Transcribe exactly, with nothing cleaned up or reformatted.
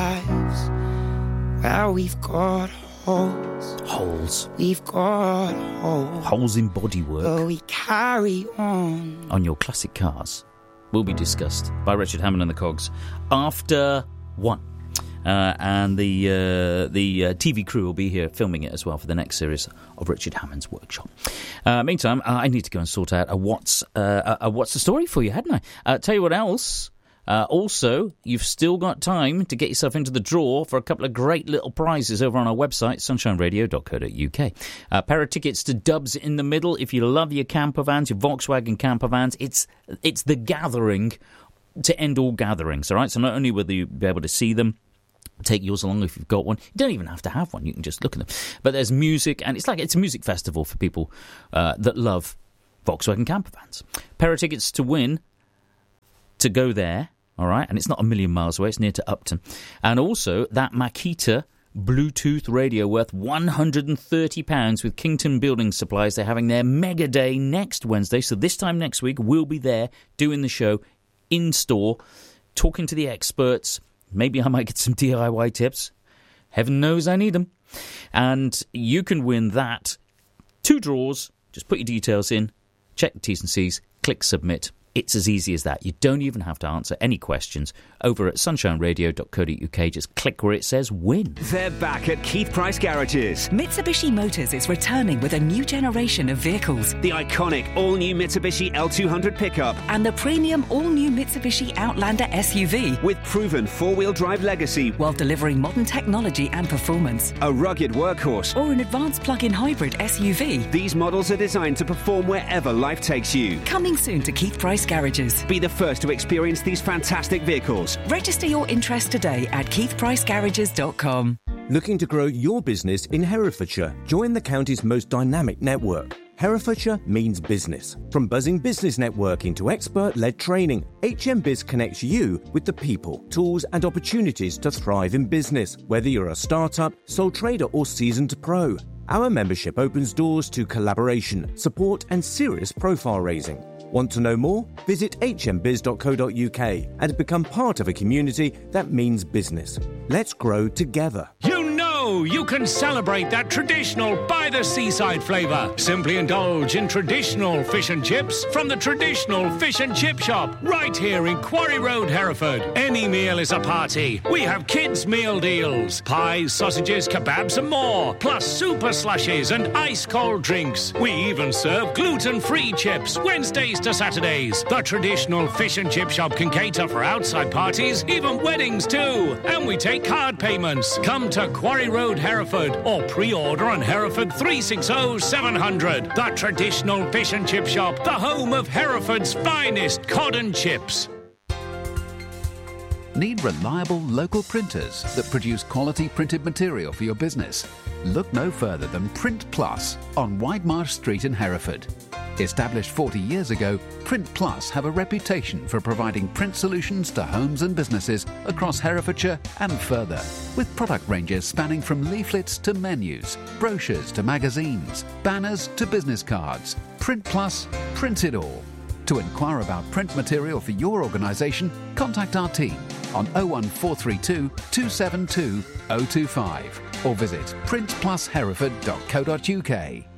lives. Well, we've got holes. Holes. We've got holes. Holes in bodywork. But we carry on. On your classic cars will be discussed by Richard Hammond and the Cogs after one. Uh, and the uh, the uh, T V crew will be here filming it as well for the next series of Richard Hammond's Workshop. Uh, meantime, uh, I need to go and sort out a what's uh, a, a what's the story for you, hadn't I? Uh, tell you what else. Uh, also, you've still got time to get yourself into the draw for a couple of great little prizes over on our website, sunshine radio dot co dot uk. A pair of tickets to Dubs in the Middle. If you love your camper vans, your Volkswagen camper vans, it's it's the gathering to end all gatherings. All right. So not only will you be able to see them, take yours along if you've got one. You don't even have to have one. You can just look at them. But there's music, and it's like it's a music festival for people uh, that love Volkswagen camper vans. Pair of tickets to win to go there. All right, and it's not a million miles away. It's near to Upton. And also that Makita Bluetooth radio worth one hundred thirty pounds with Kington Building Supplies. They're having their mega day next Wednesday. So this time next week, we'll be there doing the show in store, talking to the experts. Maybe I might get some D I Y tips. Heaven knows I need them. And you can win that. Two draws. Just put your details in. Check the T's and C's. Click submit. It's as easy as that. You don't even have to answer any questions over at sunshine radio dot co dot uk. Just click where it says win. They're back at Keith Price Garages. Mitsubishi Motors is returning with a new generation of vehicles. The iconic all-new Mitsubishi L two hundred pickup. And the premium all-new Mitsubishi Outlander S U V. With proven four-wheel drive legacy. While delivering modern technology and performance. A rugged workhorse. Or an advanced plug-in hybrid S U V. These models are designed to perform wherever life takes you. Coming soon to Keith Price Garages. Be the first to experience these fantastic vehicles. Register your interest today at keith price garages dot com. Looking to grow your business in Herefordshire? Join the county's most dynamic network. Herefordshire means business. From buzzing business networking to expert-led training, H M Biz connects you with the people, tools and opportunities to thrive in business, whether you're a startup, sole trader or seasoned pro. Our membership opens doors to collaboration, support and serious profile raising. Want to know more? Visit h m biz dot co dot uk and become part of a community that means business. Let's grow together. You know you can celebrate that traditional by-the-seaside flavour. Simply indulge in traditional fish and chips from the traditional fish and chip shop right here in Quarry Road, Hereford. Any meal is a party. We have kids' meal deals. Pies, sausages, kebabs and more. Plus super slushies and ice-cold drinks. We even serve gluten-free chips Wednesdays to Saturdays. The traditional fish and chip shop can cater for outside parties, even weddings too. And we take card payments. Come to Quarry Road, Hereford, or pre-order on Hereford three six zero seven hundred. The traditional fish and chip shop, the home of Hereford's finest cod and chips. Need reliable local printers that produce quality printed material for your business? Look no further than Print Plus on Widemarsh Street in Hereford. Established forty years ago, Print Plus have a reputation for providing print solutions to homes and businesses across Herefordshire and further, with product ranges spanning from leaflets to menus, brochures to magazines, banners to business cards. Print Plus, print it all. To inquire about print material for your organisation, contact our team on oh one four three two, two seven two, oh two five or visit print plus hereford dot co dot uk.